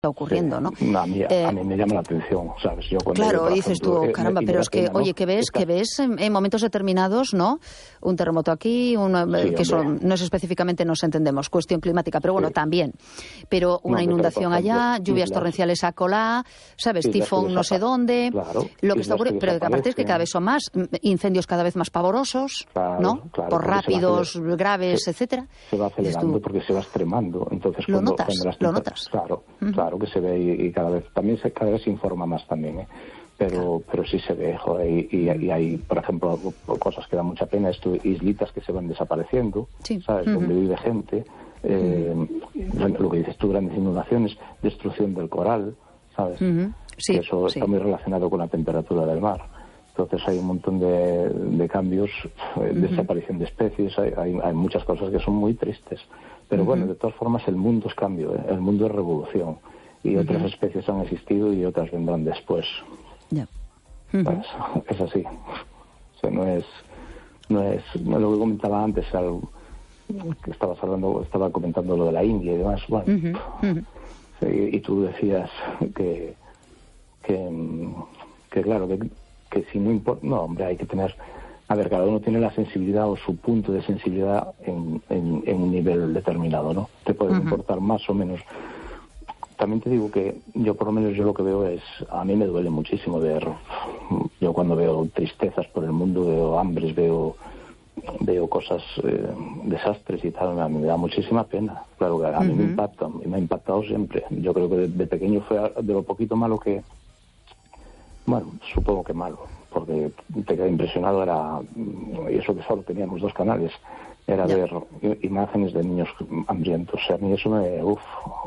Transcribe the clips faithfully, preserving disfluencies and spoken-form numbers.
ocurriendo, ¿no? No, a, mí, eh, a mí me llama la atención, ¿sabes? Yo cuando claro, veo, dices ejemplo, tú, caramba, pero es que, ¿no? oye, que ves, Está... que ves en, en momentos determinados, ¿no? Un terremoto aquí, un, sí, que son, no es específicamente, nos entendemos, cuestión climática, pero bueno, sí. también. Pero una no, inundación pero, ejemplo, allá, lluvias islas, torrenciales a colá, ¿sabes? Tifón no sé dónde, claro, lo que está ocurriendo, pero aparte es que cada vez son más, incendios cada vez más pavorosos, claro, ¿no? Claro, por rápidos, aceler... graves, se, etcétera. Se va acelerando tú... porque se va extremando, entonces lo cuando, notas, cuando las lo notas. Claro, uh-huh. claro que se ve y, y cada vez, también se, cada vez se informa más también, ¿eh? Pero, claro. pero sí se ve, joder, y, y, y hay, por ejemplo, cosas que dan mucha pena, esto, islitas que se van desapareciendo, sí. ¿sabes? Uh-huh. Donde vive gente, eh, uh-huh. lo que dices tú, grandes inundaciones, destrucción del coral, ¿sabes? Uh-huh. Sí, que eso sí. está muy relacionado con la temperatura del mar. Entonces hay un montón de, de cambios, eh, uh-huh. desaparición de especies, hay, hay, hay muchas cosas que son muy tristes. Pero uh-huh. bueno, de todas formas el mundo es cambio, ¿eh? El mundo es revolución. Y uh-huh. otras especies han existido y otras vendrán después. Yeah. Uh-huh. Pues, es así. O sea, no es, no es, no es lo que comentaba antes, algo que estabas hablando, estaba comentando lo de la India y demás. Bueno, uh-huh. Uh-huh. Sí, y tú decías que, que, que claro, que, que si no importa, no, hombre, hay que tener, a ver, cada uno tiene la sensibilidad o su punto de sensibilidad en, en, en un nivel determinado, ¿no? Te puede uh-huh. importar más o menos. También te digo que yo por lo menos yo lo que veo es, a mí me duele muchísimo ver, yo cuando veo tristezas por el mundo, veo hambres, veo veo cosas, eh, desastres y tal, a mí me da muchísima pena. Claro que a mí uh-huh. me impacta, me ha impactado siempre. Yo creo que de, de pequeño fue de lo poquito malo que, bueno, supongo que malo, porque te queda impresionado, era, y eso que solo teníamos dos canales, era yeah. ver imágenes de niños hambrientos. O sea, a mí eso me, uff,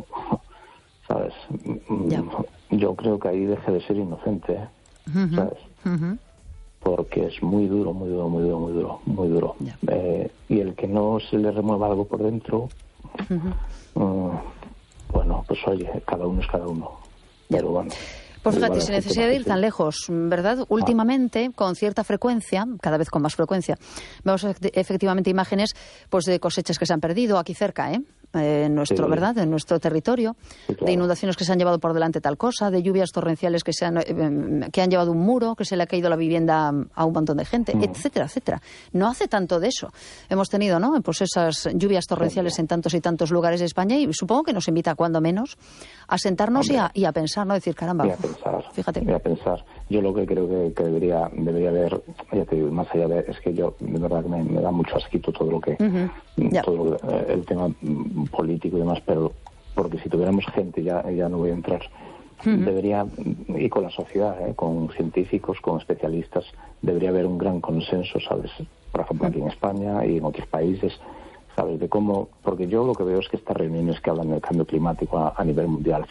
¿sabes? Yeah. Yo creo que ahí deje de ser inocente, ¿eh? Uh-huh. ¿Sabes? Uh-huh. Porque es muy duro, muy duro, muy duro, muy duro, muy duro. Yeah. Eh, y el que no se le remueva algo por dentro, uh-huh. um, bueno, pues oye, cada uno es cada uno. Yeah. Pero bueno. Pues fíjate, sin necesidad de ir tan lejos, ¿verdad? Últimamente, con cierta frecuencia, cada vez con más frecuencia, vemos efectivamente imágenes pues de cosechas que se han perdido aquí cerca, ¿eh? En nuestro, sí. ¿verdad? En nuestro territorio, sí, claro. de inundaciones que se han llevado por delante tal cosa, de lluvias torrenciales que se han, eh, que han llevado un muro, que se le ha caído la vivienda a un montón de gente, mm. etcétera, etcétera. No hace tanto de eso. Hemos tenido, ¿no? Pues esas lluvias torrenciales sí. en tantos y tantos lugares de España y supongo que nos invita, cuando menos, a sentarnos y a, y a pensar, ¿no? Decir, caramba, y a pensar, fíjate. Y a pensar. Yo lo que creo que, que debería debería haber, ya te digo, más allá de, es que yo, de verdad, me, me da mucho asquito todo lo que, uh-huh. todo lo que, eh, el tema político y demás, pero porque si tuviéramos gente, ya, ya no voy a entrar, uh-huh. debería, y con la sociedad, eh, con científicos, con especialistas, debería haber un gran consenso, ¿sabes? Por ejemplo, uh-huh. aquí en España y en otros países, ¿sabes? De cómo, porque yo lo que veo es que estas reuniones que hablan del cambio climático a, a nivel mundial,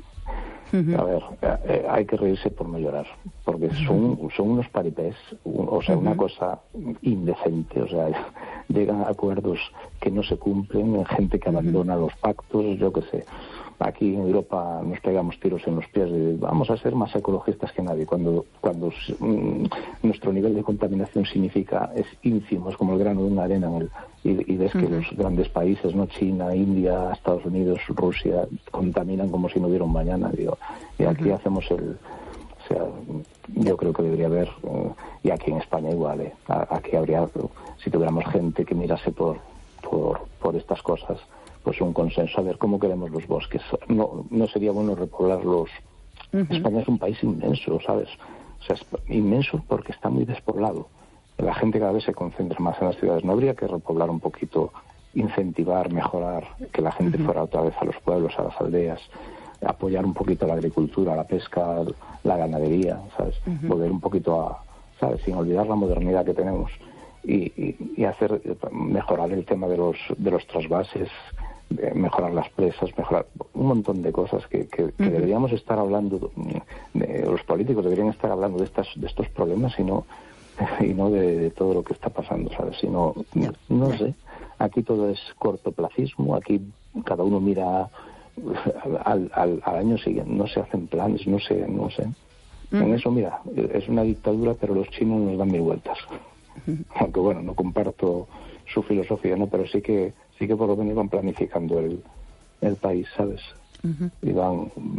uh-huh. a ver, eh, hay que reírse por no llorar, porque uh-huh. son, son unos paripés, un, o sea, uh-huh. una cosa indecente, o sea, llegan a acuerdos que no se cumplen, gente que abandona uh-huh. los pactos, yo qué sé. Aquí en Europa nos pegamos tiros en los pies de vamos a ser más ecologistas que nadie, cuando cuando mm, nuestro nivel de contaminación significa es ínfimo, es como el grano de una arena en el, y, y ves uh-huh. que los grandes países, no China, India, Estados Unidos, Rusia, contaminan como si no hubiera un mañana, digo, y aquí uh-huh. hacemos el, o sea, yo creo que debería haber, uh, y aquí en España igual, eh, aquí habría, si tuviéramos gente que mirase por por por estas cosas, pues un consenso, a ver cómo queremos los bosques. No no sería bueno repoblarlos. Uh-huh. España es un país inmenso, ¿sabes? O sea, es inmenso porque está muy despoblado. La gente cada vez se concentra más en las ciudades. ¿No habría que repoblar un poquito, incentivar, mejorar, que la gente uh-huh. fuera otra vez a los pueblos, a las aldeas, apoyar un poquito la agricultura, la pesca, la ganadería, ¿sabes? Uh-huh. Volver un poquito a, ¿sabes? Sin olvidar la modernidad que tenemos y, y, y hacer, mejorar el tema de los, de los trasvases, mejorar las presas, mejorar un montón de cosas que, que, que uh-huh. deberíamos estar hablando, de, los políticos deberían estar hablando de estas de estos problemas y no y no de, de todo lo que está pasando, ¿sabes? Sino, no, no sé, aquí todo es cortoplacismo, aquí cada uno mira al, al, al año siguiente, no se hacen planes, no sé, no sé. Uh-huh. En eso, mira, es una dictadura, pero los chinos nos dan mil vueltas. Uh-huh. Aunque bueno, no comparto su filosofía, ¿no? Pero sí que sí que por lo menos van planificando el, el país, ¿sabes? uh-huh. y van